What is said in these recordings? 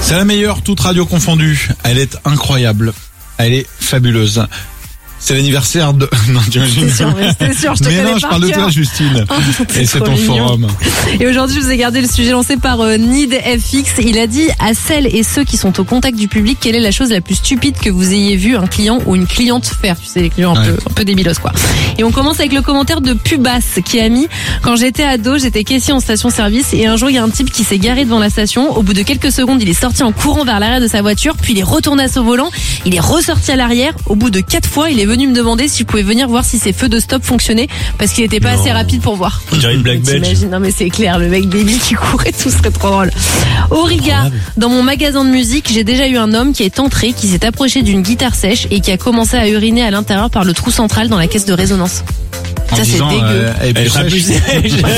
C'est la meilleure, toute radio confondue. Elle est incroyable. Elle est fabuleuse. C'est l'anniversaire de... Non, t'imagines? C'était sûr, je te Mais connais non, je par parle de cœur. toi, Justine. Oh, Et c'est trop ton mignon. forum. Et aujourd'hui, je vous ai gardé le sujet lancé par NeedFX. Il a dit à celles et ceux qui sont au contact du public, quelle est la chose la plus stupide que vous ayez vu un client ou une cliente faire? Tu sais, les clients un peu débilos, quoi. Et on commence avec le commentaire de Pubas qui a mis: quand j'étais ado, j'étais caissier en station-service et un jour, il y a un type qui s'est garé devant la station. Au bout de quelques secondes, il est sorti en courant vers l'arrière de sa voiture, puis il est retourné à son volant. Il est ressorti à l'arrière. Au bout de 4 fois, il est venu me demander si je pouvais venir voir si ses feux de stop fonctionnaient parce qu'il était pas assez rapide pour voir. On dirait une black belge. T'imagines? Non mais c'est clair, le mec débile qui courait, tout serait trop drôle. Au Riga, dans mon magasin de musique, j'ai déjà eu un homme qui est entré, qui s'est approché d'une guitare sèche et qui a commencé à uriner à l'intérieur par le trou central dans la caisse de résonance. En Ça, c'est disant, dégueu. Elle sera plus sèche.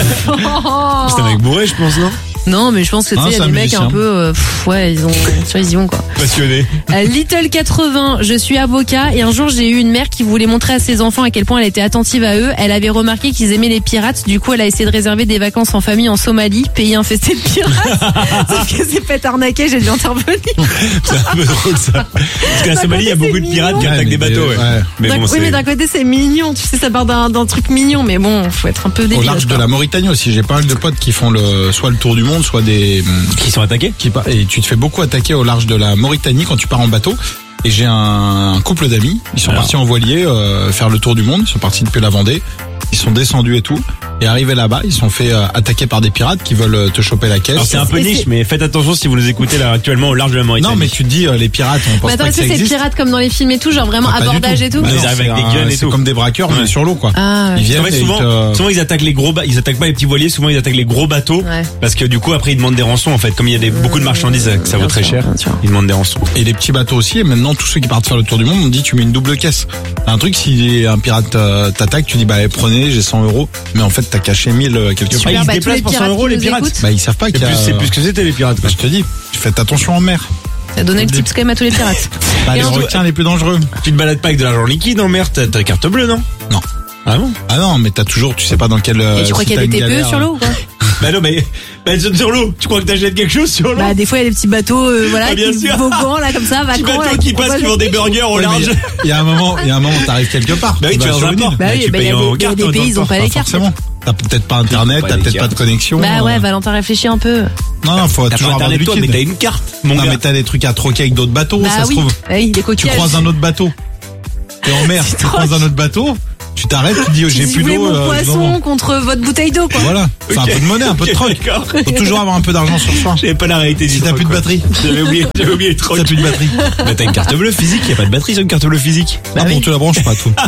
C'est un mec bourré, je pense, non? Non, mais je pense que tu sais, il y a c'est des un mecs un musicien. peu, ouais, ils y vont quoi. Passionné. Little 80, je suis avocat et un jour j'ai eu une mère qui voulait montrer à ses enfants à quel point elle était attentive à eux. Elle avait remarqué qu'ils aimaient les pirates, du coup elle a essayé de réserver des vacances en famille en Somalie, pays infesté de pirates. Sauf que c'est fait arnaquer, j'ai dû intervenir. C'est un peu drôle, ça. Parce qu'à D'un Somalie, il y a côté, beaucoup de c'est pirates qui mignon. attaquent des bateaux, ouais. Mais bon, Oui, mais d'un côté c'est mignon, tu sais, ça part d'un truc mignon, mais bon, faut être un peu Au débile. large de la Mauritanie aussi. J'ai pas mal de potes qui font soit le tour du monde, soit des... qui sont attaqués? Et tu te fais beaucoup attaquer au large de la Mauritanie quand tu pars en bateau. Et j'ai un couple d'amis, ils sont partis en voilier faire le tour du monde, ils sont partis depuis la Vendée, ils sont descendus et tout, et arrivés là-bas, ils se sont fait attaquer par des pirates qui veulent te choper la caisse. Alors c'est un peu Et niche, c'est- mais faites attention si vous nous écoutez là actuellement au large de la Mauritanie. Non mais tu te dis les pirates, on pense Mais attends, pas que est-ce ça que c'est existe. pirate comme dans les films et tout, genre vraiment Pas du abordage tout. et tout? Bah Ils non, arrivent c'est avec des guns et c'est tout. comme des braqueurs mais Ouais. sur l'eau quoi. Ah, ouais. Ils viennent En fait, et souvent ils attaquent les gros ils attaquent pas les petits voiliers, souvent ils attaquent les gros bateaux. Ouais. Parce que du coup après ils demandent des rançons en fait, comme il y a beaucoup de marchandises que ça vaut Bien très sûr, cher, bien sûr. ils demandent des rançons. Et les petits bateaux aussi, et maintenant tous ceux qui partent faire le tour du monde, on dit tu mets une double caisse. Un truc, si un pirate t'attaque, tu dis bah prenez, j'ai 100 €, mais en fait t'as caché 1000 quelque Ah, part. ils se bah, tous déplacent les pour 100 pirates € qui les nous pirates. écoutent. Bah ils savent pas qu'il y a... C'est plus ce que c'était les pirates. Bah, je te dis, faites attention en mer. T'as donné le tips quand même à tous les pirates. Bah, Et les en tout- requins les plus dangereux. Tu te balades pas avec de l'argent liquide en mer, t'as carte bleue non? Non. Ah bon? Ah non, mais t'as toujours, tu sais pas dans quel... Et tu crois qu'il y a des TPE sur l'eau ou quoi? Bah non mais sur l'eau, tu crois que t'achètes quelque chose sur l'eau? Bah des fois il y a des petits bateaux voilà Ah, bien qui sûr. voguant là comme ça, Petit vacants. bateau là, qui passe, proposent qui vend des des- burgers au Ouais, mais large. Il y a un moment, t'arrives quelque part. Bah oui, tu vas vas sur dans un une port. île. Bah oui, tu bah, il y payes a en des- il y a carte des dans pays, le ils ont port. pas les Pas cartes. forcément. T'as peut-être pas internet, Pas t'as les peut-être pas cartes. de connexion. Bah ouais, Valentin réfléchis un peu. Non, faut T'as toujours pas avoir du internet toi, mais liquide. t'as une carte, mon Non, gars. mais t'as des trucs à troquer avec d'autres bateaux, Bah ça se oui, trouve. oui, les Tu coquillages. croises un autre bateau. T'es en mer, tu croises un autre bateau. Tu t'arrêtes, tu dis, j'ai Si plus vous voulez d'eau. mon poisson contre votre bouteille d'eau quoi. Voilà. C'est un Ok. peu de monnaie, un peu de Ok, troc. d'accord. Faut toujours avoir un peu d'argent sur soi. J'avais pas la réalité Si du t'as troc, plus de quoi. batterie. J'avais oublié le troc. T'as plus de batterie. Bah t'as une carte bleue physique, y a pas de batterie sur une carte bleue physique. Ah bon, tu la branches pas, tout.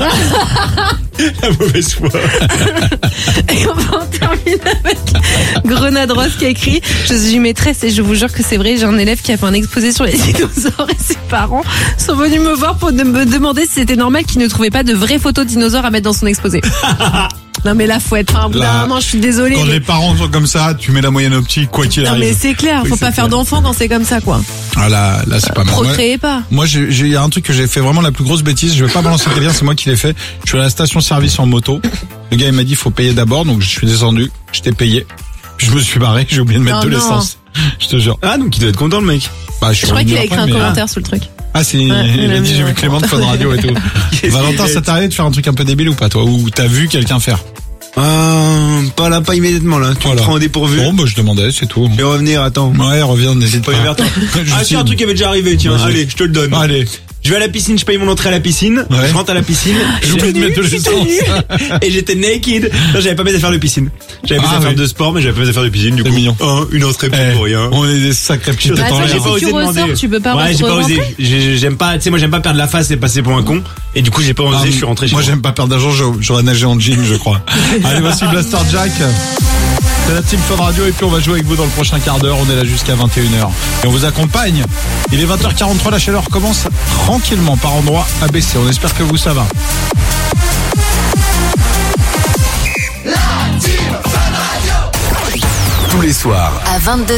La mauvaise foi. Et on va en terminer avec Grenade Rose qui a écrit: je suis maîtresse et je vous jure que c'est vrai, j'ai un élève qui a fait un exposé sur les dinosaures et ses parents sont venus me voir pour me demander si c'était normal qu'il ne trouvait pas de vraies photos de dinosaures à mettre dans son exposé. Non mais là faut être, enfin, au bout d'un Là, moment je suis désolée. Quand mais- les parents sont comme ça, tu mets la moyenne optique, quoi qu'il Non mais arrive. c'est clair, Oui, faut c'est pas faire clair. d'enfants quand c'est comme ça quoi. Ah là, c'est pas mal. Procréez pas. Moi, il y a un truc que j'ai fait vraiment la plus grosse bêtise. Je vais pas balancer quelqu'un, c'est moi qui l'ai fait. Je suis à la station-service en moto. Le gars, il m'a dit, faut payer d'abord. Donc, je suis descendu. J'étais payé. Puis, je me suis barré. J'ai oublié de mettre Oh de non. l'essence. Je te jure. Ah donc il doit être content le mec. Bah, Je crois qu'il a revenu écrit après, un mais- commentaire sous le truc. Ah, c'est, Ouais, il a dit, j'ai vu Clément de Fun Radio et tout. Valentin, ça t'est arrivé de faire un truc un peu débile ou pas, toi? Ou t'as vu quelqu'un faire? Pas là, pas immédiatement là. Tu Voilà. me prends au dépourvu. Bon, bah, je demandais, c'est tout. Je vais revenir, attends. Ouais, reviens, n'hésite pas. Reviens vers toi. Ah c'est un truc qui avait déjà arrivé, tiens. Vas-y. Allez, je te le donne. Allez. Je vais à la piscine, je paye mon entrée à la piscine. Ouais. Je rentre à la piscine. J'oublie de mettre de l'essence. Et j'étais naked. Non, j'avais pas mes affaires de piscine. J'avais mes Ah, affaires oui. de sport, mais j'avais pas mes affaires de piscine. Du C'est coup, mignon. une entrée pour rien. On est des sacrés petites Bah, têtes en attends, l'air. j'ai pas osé demander. Tu peux pas Ouais, j'ai pas osé. rentrer J'aime pas, tu sais, moi j'aime pas perdre la face et passer pour un con. Et du coup, j'ai pas osé, Ah, je suis rentré chez moi, moi. j'aime pas perdre d'argent, j'aurais nagé en jean, je crois. Allez, voici Blaster Jack. C'est la Team Fun Radio et puis on va jouer avec vous dans le prochain quart d'heure. On est là jusqu'à 21h. Et on vous accompagne. Il est 20h43, la chaleur commence tranquillement par endroits à baisser. On espère que vous, ça va. Tous les soirs, À 22h.